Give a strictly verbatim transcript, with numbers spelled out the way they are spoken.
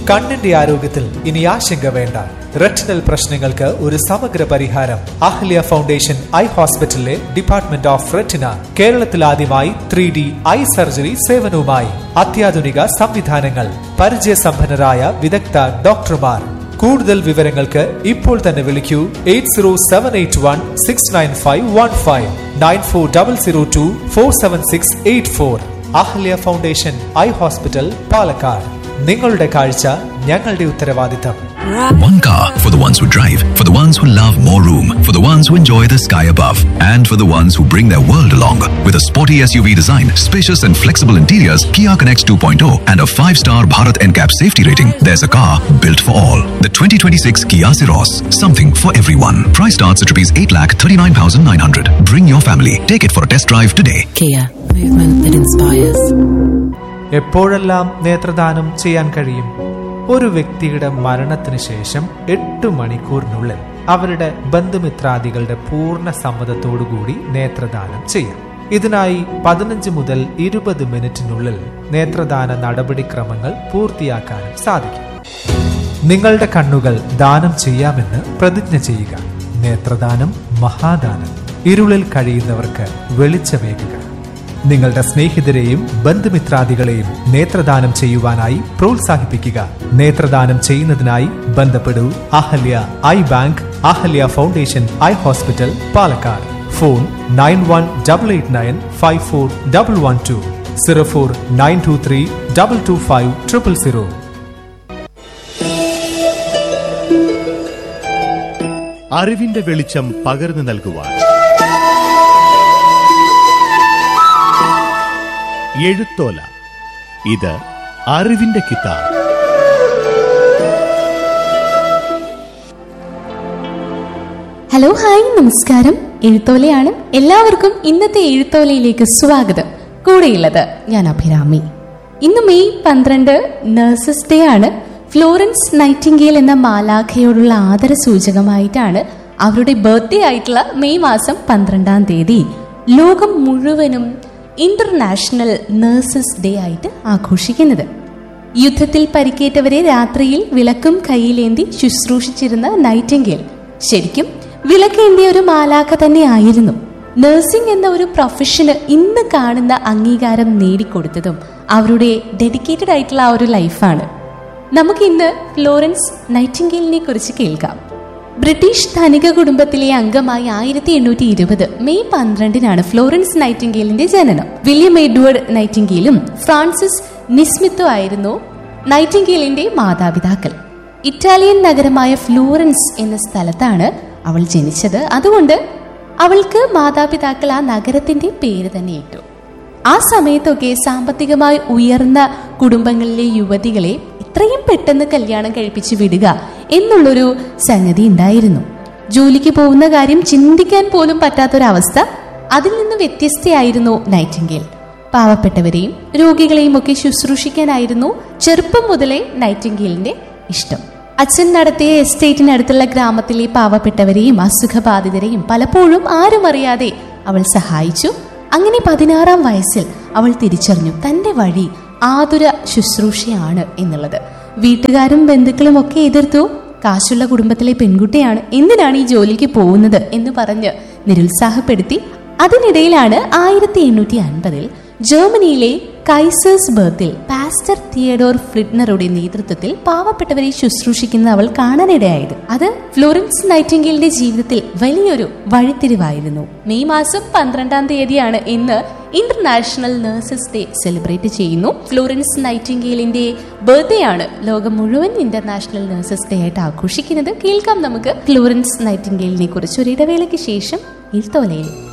കണ്ണിന്റെ ആരോഗ്യത്തിൽ ഇനി ആശങ്ക വേണ്ട. റെറ്റിനൽ പ്രശ്നങ്ങൾക്ക് ഒരു സമഗ്ര പരിഹാരം അഹല്യ ഫൗണ്ടേഷൻ ഐ ഹോസ്പിറ്റലിലെ ഡിപ്പാർട്ട്മെന്റ് ഓഫ് റെറ്റിന. കേരളത്തിൽ ആദ്യമായി ത്രീ ഡി ഐ സർജറി സേവനവുമായി അത്യാധുനിക സംവിധാനങ്ങൾ, പരിചയസമ്പന്നരായ വിദഗ്ധ ഡോക്ടർമാർ. കൂടുതൽ വിവരങ്ങൾക്ക് ഇപ്പോൾ തന്നെ വിളിക്കൂ eight zero seven eight one six nine five one five nine four double zero to four seven six eight four. Ahalya foundation eye hospital, Palakkad. നിങ്ങളുടെ കാഴ്ച ഞങ്ങളുടെ ഉത്തരവാദിത്തം. One car for the ones who drive, for the ones who love more room, for the ones who enjoy the sky above, and for the ones who bring their world along. With a sporty S U V design, spacious and flexible interiors, Kia Connects two point oh, and a five star Bharat N C A P safety rating, there's a car built for all. The twenty twenty-six Kia Ceros, something for everyone. Price starts at rupees eight lakh thirty-nine thousand nine hundred. Bring your family. Take it for a test drive today. Kia, movement that inspires. എപ്പോഴെല്ലാം നേത്രദാനം ചെയ്യാൻ കഴിയും? ഒരു വ്യക്തിയുടെ മരണത്തിന് ശേഷം എട്ട് മണിക്കൂറിനുള്ളിൽ അവരുടെ ബന്ധുമിത്രാദികളുടെ പൂർണ്ണ സമ്മതത്തോടുകൂടി നേത്രദാനം ചെയ്യാം. ഇതിനായി പതിനഞ്ച് മുതൽ ഇരുപത് മിനിറ്റിനുള്ളിൽ നേത്രദാന നടപടിക്രമങ്ങൾ പൂർത്തിയാക്കാനും സാധിക്കും. നിങ്ങളുടെ കണ്ണുകൾ ദാനം ചെയ്യാമെന്ന് പ്രതിജ്ഞ ചെയ്യുക. നേത്രദാനം മഹാദാനം. ഇരുളിൽ കഴിയുന്നവർക്ക് വെളിച്ചമേകുക. നിങ്ങളുടെ സ്നേഹിതരെയും ബന്ധുമിത്രാദികളെയും നേത്രദാനം ചെയ്യുവാനായി പ്രോത്സാഹിപ്പിക്കുക. നേത്രദാനം ചെയ്യുന്നതിനായി ബന്ധപ്പെടൂ Ahalya I bank, Ahalya foundation eye hospital, Palakkad. Phone nine one double eight nine five four double one two, zero four nine to three double two five triple zero. അറിവിന്റെ വെളിച്ചം പകർന്നു നൽകുവാൻ എഴുത്തോല. ഇത് അറിവിന്റെ കിതാബ്. ഹലോ, ഹായ്, നമസ്കാരം. എഴുത്തോലയാണ്. എല്ലാവർക്കും ഇന്നത്തെ എഴുത്തോലയിലേക്ക് സ്വാഗതം. കൂടെയുള്ളത് ഞാൻ അഭിരാമി. ഇന്ന് മെയ് പന്ത്രണ്ട് നഴ്സസ് ഡേ ആണ്. ഫ്ലോറൻസ് നൈറ്റിംഗേൽ എന്ന മാലാഖയോടുള്ള ആദര സൂചകമായിട്ടാണ് അവരുടെ ബർത്ത്ഡേ ആയിട്ടുള്ള മെയ് മാസം പന്ത്രണ്ടാം തീയതി ലോകം മുഴുവനും ഇന്റർനാഷണൽ നഴ്സസ് ഡേ ആയിട്ട് ആഘോഷിക്കുന്നത്. യുദ്ധത്തിൽ പരിക്കേറ്റവരെ രാത്രിയിൽ വിളക്കും കയ്യിലേന്തി ശുശ്രൂഷിച്ചിരുന്ന നൈറ്റിംഗേൽ ശരിക്കും വിളക്കേന്തിയ ഒരു മാലാഖ തന്നെ ആയിരുന്നു. നഴ്സിംഗ് എന്ന ഒരു പ്രൊഫഷന് ഇന്ന് കാണുന്ന അംഗീകാരം നേടിക്കൊടുത്തതും അവരുടെ ഡെഡിക്കേറ്റഡ് ആയിട്ടുള്ള ആ ഒരു ലൈഫാണ്. നമുക്കിന്ന് ഫ്ലോറൻസ് നൈറ്റിംഗേലിനെ കുറിച്ച് കേൾക്കാം. ബ്രിട്ടീഷ് ധനിക കുടുംബത്തിലെ അംഗമായി ആയിരത്തി എണ്ണൂറ്റി ഇരുപത് മെയ് പന്ത്രണ്ടിനാണ് ഫ്ലോറൻസ് നൈറ്റിംഗേലിന്റെ ജനനം. വില്യം എഡ്വേർഡ് നൈറ്റിംഗേലും ഫ്രാൻസിസ് നിസ്മിത്തും ആയിരുന്നു നൈറ്റിംഗേലിന്റെ മാതാപിതാക്കൾ. ഇറ്റാലിയൻ നഗരമായ ഫ്ലോറൻസ് എന്ന സ്ഥലത്താണ് അവൾ ജനിച്ചത്. അതുകൊണ്ട് അവൾക്ക് മാതാപിതാക്കൾ ആ നഗരത്തിന്റെ പേര് തന്നെ ഇട്ടു. ആ സമയത്തൊക്കെ സാമ്പത്തികമായി ഉയർന്ന കുടുംബങ്ങളിലെ യുവതികളെ ഇത്രയും പെട്ടെന്ന് കല്യാണം കഴിപ്പിച്ച് വിടുക എന്നുള്ളൊരു സംഗതി ഉണ്ടായിരുന്നു. ജോലിക്ക് പോകുന്ന കാര്യം ചിന്തിക്കാൻ പോലും പറ്റാത്തൊരവസ്ഥ. അതിൽ നിന്ന് വ്യത്യസ്തയായിരുന്നു നൈറ്റിംഗേൽ. പാവപ്പെട്ടവരെയും രോഗികളെയും ഒക്കെ ശുശ്രൂഷിക്കാനായിരുന്നു ചെറുപ്പം മുതലേ നൈറ്റിംഗേലിന്റെ ഇഷ്ടം. അച്ഛൻ നടത്തിയ എസ്റ്റേറ്റിനടുത്തുള്ള ഗ്രാമത്തിലെ പാവപ്പെട്ടവരെയും അസുഖബാധിതരെയും പലപ്പോഴും ആരും അറിയാതെ അവൾ സഹായിച്ചു. അങ്ങനെ പതിനാറാം വയസ്സിൽ അവൾ തിരിച്ചറിഞ്ഞു തന്റെ വഴി ആതുര ശുശ്രൂഷയാണ് എന്നുള്ളത്. വീട്ടുകാരും ബന്ധുക്കളും ഒക്കെ എതിർത്തു. കാശുള്ള കുടുംബത്തിലെ പെൺകുട്ടിയാണ്, എന്തിനാണ് ഈ ജോലിക്ക് പോകുന്നത് എന്ന് പറഞ്ഞ് നിരുത്സാഹപ്പെടുത്തി. അതിനിടയിലാണ് ആയിരത്തി എണ്ണൂറ്റി അൻപതിൽ ജർമ്മനിയിലെ കൈസേഴ്സ് ബർത്തിൽ പാസ്റ്റർ തിയഡോർ ഫ്ലിഡ്നറുടെ നേതൃത്വത്തിൽ പാവപ്പെട്ടവരെ ശുശ്രൂഷിക്കുന്ന അവൾ കാണാനിടയായത്. അത് ഫ്ലോറൻസ് നൈറ്റിംഗേലിന്റെ ജീവിതത്തിൽ വലിയൊരു വഴിത്തിരിവായിരുന്നു. മെയ് മാസം പന്ത്രണ്ടാം തീയതിയാണ് ഇന്ന് ഇന്റർനാഷണൽ നഴ്സസ് ഡേ സെലിബ്രേറ്റ് ചെയ്യുന്നു. ഫ്ലോറൻസ് നൈറ്റിംഗേലിന്റെ ബർത്ത്ഡേ ആണ് ലോകം മുഴുവൻ ഇന്റർനാഷണൽ നഴ്സസ് ഡേ ആയിട്ട് ആഘോഷിക്കുന്നത്. കേൾക്കാം നമുക്ക് ഫ്ലോറൻസ് നൈറ്റിംഗേലിനെ കുറിച്ച് ഒരു ഇടവേളയ്ക്ക് ശേഷം എഴുത്തോലയിൽ.